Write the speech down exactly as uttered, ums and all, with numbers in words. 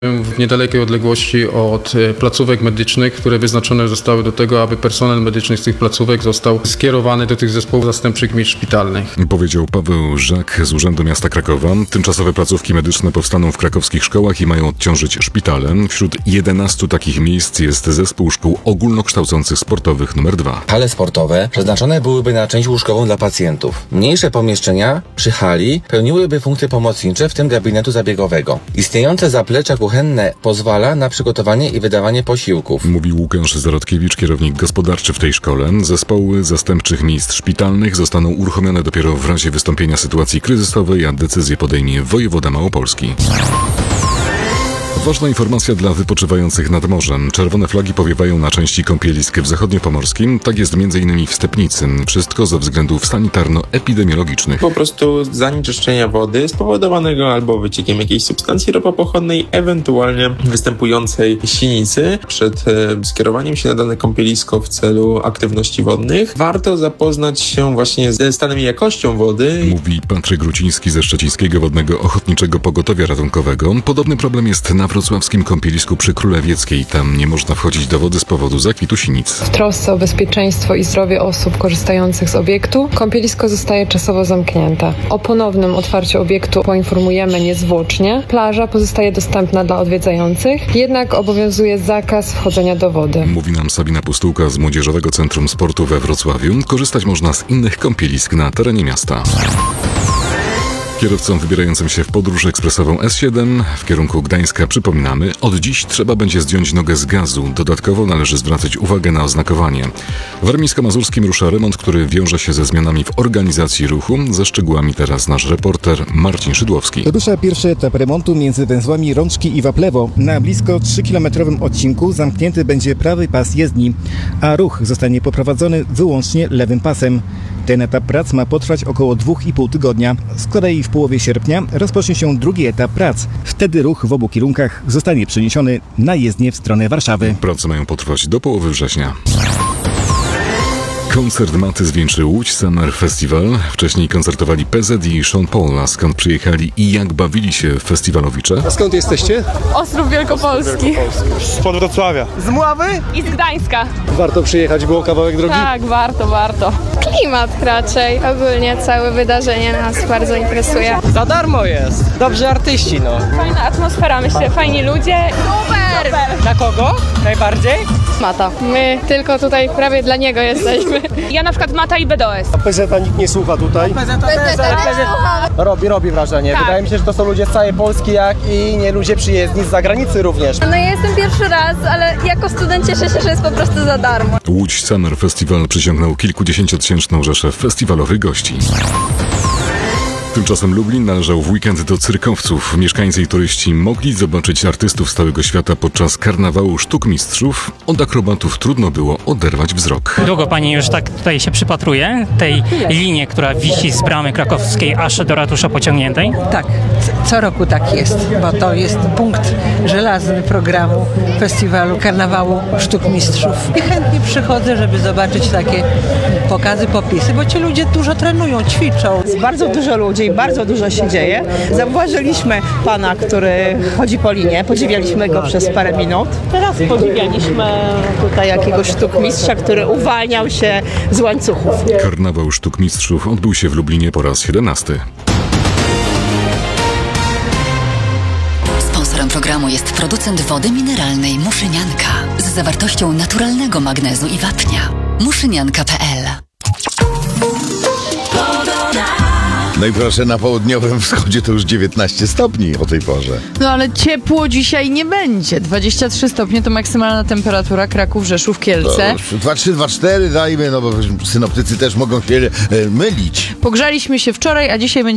W niedalekiej odległości od placówek medycznych, które wyznaczone zostały do tego, aby personel medyczny z tych placówek został skierowany do tych zespołów zastępczych miejsc szpitalnych. Powiedział Paweł Żak z Urzędu Miasta Krakowa. Tymczasowe placówki medyczne powstaną w krakowskich szkołach i mają odciążyć szpitale. Wśród jedenastu takich miejsc jest zespół szkół ogólnokształcących sportowych numer dwa. Hale sportowe przeznaczone byłyby na część łóżkową dla pacjentów. Mniejsze pomieszczenia przy hali pełniłyby funkcje pomocnicze, w tym gabinetu zabiegowego. Istniejące zaplecze kuchenne pozwala na przygotowanie i wydawanie posiłków. Mówił Łukasz Zarodkiewicz, kierownik gospodarczy w tej szkole. Zespoły zastępczych miejsc szpitalnych zostaną uruchomione dopiero w razie wystąpienia sytuacji kryzysowej, a decyzję podejmie wojewoda małopolski. Ważna informacja dla wypoczywających nad morzem. Czerwone flagi powiewają na części kąpielisk w zachodniopomorskim. Tak jest m.in. w Stepnicy. Wszystko ze względów sanitarno-epidemiologicznych. Po prostu zanieczyszczenia wody spowodowanego albo wyciekiem jakiejś substancji ropopochodnej, ewentualnie występującej sinicy. Przed e, skierowaniem się na dane kąpielisko w celu aktywności wodnych warto zapoznać się właśnie ze stanem i jakością wody. Mówi Patryk Gruciński ze Szczecińskiego Wodnego Ochotniczego Pogotowia Ratunkowego. Podobny problem jest na wrocławskim kąpielisku przy Królewieckiej. Tam nie można wchodzić do wody z powodu zakwitu sinic. W trosce o bezpieczeństwo i zdrowie osób korzystających z obiektu kąpielisko zostaje czasowo zamknięte. O ponownym otwarciu obiektu poinformujemy niezwłocznie. Plaża pozostaje dostępna dla odwiedzających, jednak obowiązuje zakaz wchodzenia do wody. Mówi nam Sabina Pustułka z Młodzieżowego Centrum Sportu we Wrocławiu. Korzystać można z innych kąpielisk na terenie miasta. Kierowcom wybierającym się w podróż ekspresową S siedem w kierunku Gdańska przypominamy, od dziś trzeba będzie zdjąć nogę z gazu. Dodatkowo należy zwracać uwagę na oznakowanie. W Warmińsko-Mazurskim rusza remont, który wiąże się ze zmianami w organizacji ruchu. Ze szczegółami teraz nasz reporter Marcin Szydłowski. Rusza pierwszy etap remontu między węzłami Rączki i Waplewo. Na blisko trzykilometrowym odcinku zamknięty będzie prawy pas jezdni, a ruch zostanie poprowadzony wyłącznie lewym pasem. Ten etap prac ma potrwać około dwóch i pół tygodnia. Z kolei w połowie sierpnia rozpocznie się drugi etap prac. Wtedy ruch w obu kierunkach zostanie przeniesiony na jezdnię w stronę Warszawy. Prace mają potrwać do połowy września. Koncert Maty zwieńczył Łódź Summer Festival. Wcześniej koncertowali P Z i Sean Paul, a skąd przyjechali i jak bawili się festiwalowicze? A skąd jesteście? Ostrów Wielkopolski. Spod Wrocławia. Z Mławy? I z Gdańska. Warto przyjechać, było kawałek drogi? Tak, warto, warto. Klimat raczej. Ogólnie całe wydarzenie nas bardzo interesuje. Za darmo jest. Dobrzy artyści, no. Fajna atmosfera, myślę, fajni ludzie. Super! Super. Dla kogo? Najbardziej? Mata. My tylko tutaj prawie dla niego jesteśmy. Ja na przykład Mata i B D O S. A P Z a nikt nie słucha tutaj? P Z robi, robi wrażenie. Tak. Wydaje mi się, że to są ludzie z całej Polski, jak i nie ludzie przyjezdni z zagranicy również. No ja jestem pierwszy raz, ale jako student cieszę się, że jest po prostu za darmo. Łódź Summer Festival przyciągnął kilkudziesięciotysięczną rzeszę festiwalowych gości. Tymczasem Lublin należał w weekend do cyrkowców. Mieszkańcy i turyści mogli zobaczyć artystów z całego świata podczas karnawału sztuk mistrzów. Od akrobatów trudno było oderwać wzrok. Długo pani już tak tutaj się przypatruje, tej linii, która wisi z bramy krakowskiej aż do ratusza pociągniętej? Tak, co roku tak jest, bo to jest punkt żelazny programu festiwalu karnawału sztuk mistrzów. I chętnie przychodzę, żeby zobaczyć takie pokazy, popisy, bo ci ludzie dużo trenują, ćwiczą. Jest bardzo dużo ludzi. Bardzo dużo się dzieje. Zauważyliśmy pana, który chodzi po linie, podziwialiśmy go przez parę minut. Teraz podziwialiśmy tutaj jakiegoś sztukmistrza, który uwalniał się z łańcuchów. Karnawał sztuk mistrzów odbył się w Lublinie po raz siedemnasty. Sponsorem programu jest producent wody mineralnej Muszynianka z zawartością naturalnego magnezu i wapnia. muszynianka kropka p l. No i proszę, na południowym wschodzie to już dziewiętnaście stopni o tej porze. No ale ciepło dzisiaj nie będzie. dwadzieścia trzy stopnie to maksymalna temperatura Kraków, Rzeszów, Kielce. dwa trzy, dwa cztery dajmy, no bo synoptycy też mogą się e, mylić. Pogrzaliśmy się wczoraj, a dzisiaj będzie